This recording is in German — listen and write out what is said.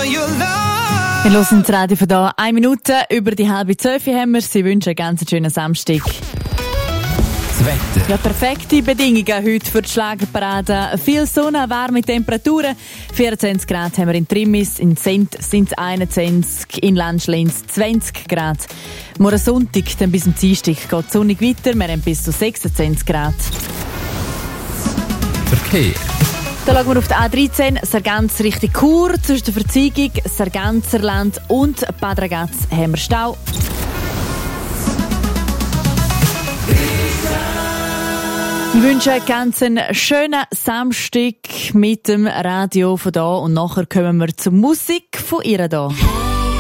for your love. Wir hören das Radio von hier. 1 Minute über die 11:30 haben wir. Sie wünschen einen ganz schönen Samstag. Das Wetter. Ja, perfekte Bedingungen heute für die Schlagerparade. Viel Sonne, warme Temperaturen. 24 Grad haben wir in Trimis, in Sent sind es 21, in Landschlins 20 Grad. Morgen Sonntag, dann bis zum Dienstag geht es sonnig weiter. Wir haben bis zu 26 Grad. Verkehr. Da schauen wir auf die A13, Sargans Richtung Chur. Zwischen der Verzeigung Sarganserland und Bad Ragaz haben wir Stau. Ich wünsche einen ganz schönen Samstag mit dem Radio von da und nachher kommen wir zur Musik von ihr hier.